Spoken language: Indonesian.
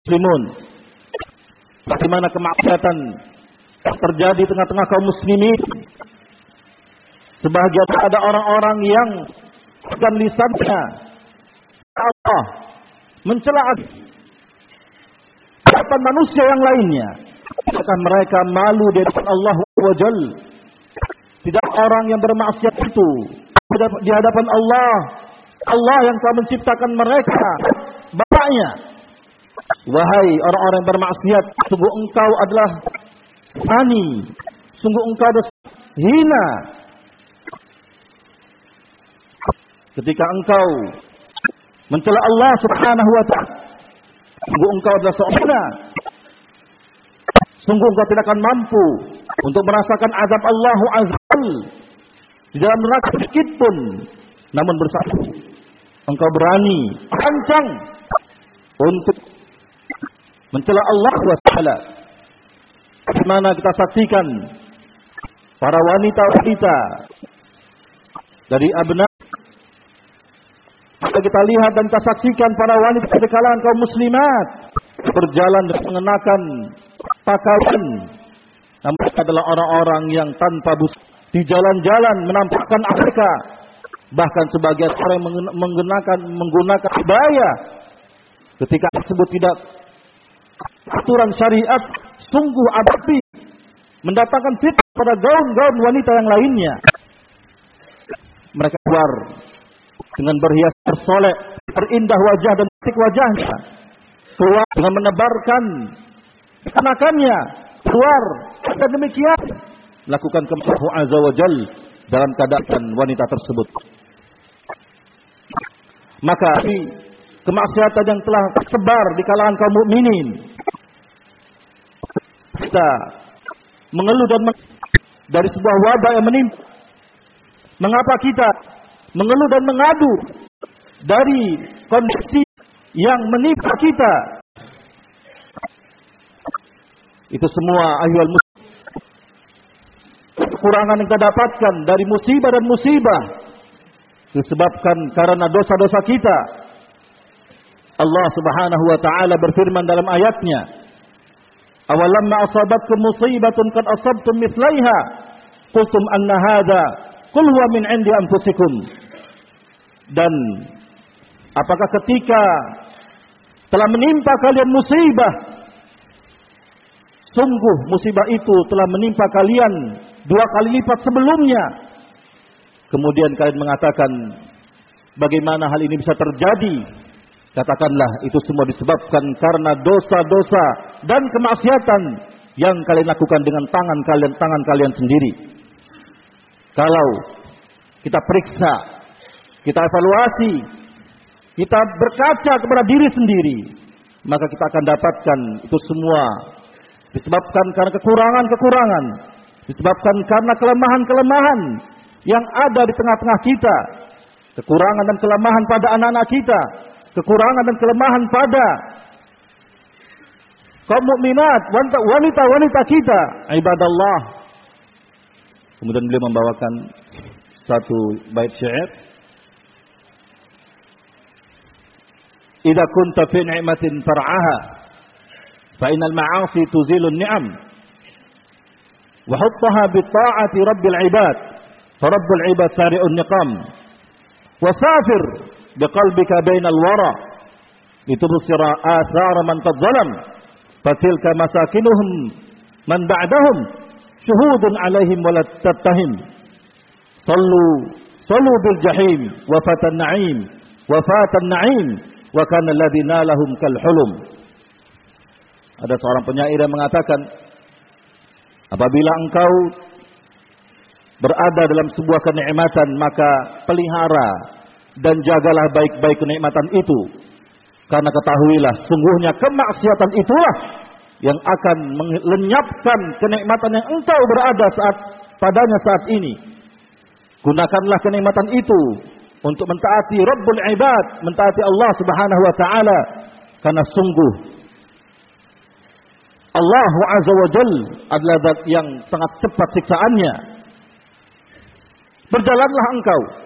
muslimun. Bagaimana kemaksiatan terjadi tengah-tengah kaum muslimin. Sebahagian ada orang-orang yang dengan lisannya Allah mencela hadapan manusia yang lainnya. Apakah mereka malu di hadapan Allah wa Jal? Tidak orang yang bermaksiat itu di hadapan Allah. Allah yang telah menciptakan mereka, Bapaknya. Wahai orang-orang yang bermaksiat, sungguh engkau adalah fani, sungguh engkau adalah hina. Ketika engkau mencela Allah Subhanahu wa ta'ala, sungguh engkau adalah seorang. Sungguh engkau tidak akan mampu untuk merasakan azab Allah Azza di dalam neraka sedikit pun. Namun bersatu engkau berani kencang untuk mencela Allah Ta'ala. Di mana kita saksikan para wanita-wanita dari abna. Kita lihat dan kita saksikan para wanita dari kalangan kaum muslimat berjalan dan mengenakan pakaian. Namun mereka adalah orang-orang yang tanpa busana. Di jalan-jalan menampakkan mereka. Bahkan sebagian orang menggunakan kebaya. Ketika tersebut tidak aturan syariat, sungguh api mendatangkan fitnah pada gaun-gaun wanita yang lainnya. Mereka keluar dengan berhias bersolek, perindah wajah dan cantik wajahnya. Keluar dengan menebarkan kenakannya. Keluar dan demikian melakukan kemaksiatan Azza wa Jal dalam keadaan wanita tersebut. Maka kemaksiatan yang telah tersebar di kalangan kaum mukminin, kita mengeluh dan dari sebuah wabah yang menimpa. Mengapa kita mengeluh dan mengadu dari kondisi yang menimpa kita? Itu semua ayyuhal muslim, kekurangan yang kita dapatkan dari musibah dan musibah disebabkan karena dosa-dosa kita. Allah Subhanahu wa taala berfirman dalam ayatnya, "Awalamma asabatkum musibatun qad asabtum mithlaiha qultum anna hadza qul huwa min 'indi anfusikum." Dan apakah ketika telah menimpa kalian musibah, sungguh musibah itu telah menimpa kalian 2 kali lipat sebelumnya, kemudian kalian mengatakan, bagaimana hal ini bisa terjadi? Katakanlah, itu semua disebabkan karena dosa-dosa dan kemaksiatan yang kalian lakukan dengan tangan kalian sendiri. Kalau kita periksa, kita evaluasi, kita berkaca kepada diri sendiri, maka kita akan dapatkan itu semua disebabkan karena kekurangan-kekurangan, disebabkan karena kelemahan-kelemahan yang ada di tengah-tengah kita, kekurangan dan kelemahan pada anak-anak kita, kekurangan dan kelemahan pada kaum mukminat, wanita-wanita kita, ibadallah. Kemudian beliau membawakan satu bait syair, "Idza kunta fi ni'matin far'aha fa innal ma'asi tuzilu an-ni'am wa huttaha bi ta'ati rabbil 'ibad fa rabbul 'ibad sari'un niqam wa safir bi qalbika bainal wara litubsira athara man qad zalam fatilka masakinuhum man ba'dahum syuhudun 'alaihim wa la tattahim sallu bil jahim wa fatan na'im wa fatan na'im wa kana alladhi nalahum kal hulum." Ada seorang penyair yang mengatakan, apabila engkau berada dalam sebuah kenikmatan, maka pelihara dan jagalah baik-baik kenikmatan itu. Karena ketahuilah, sungguhnya kemaksiatan itulah yang akan melenyapkan kenikmatan yang engkau berada padanya saat ini. Gunakanlah kenikmatan itu untuk mentaati Rabbul Ibad, mentaati Allah Subhanahu wa taala, karena sungguh Allah Azza wa Jal adalah zat yang sangat cepat siksaannya. Berjalanlah engkau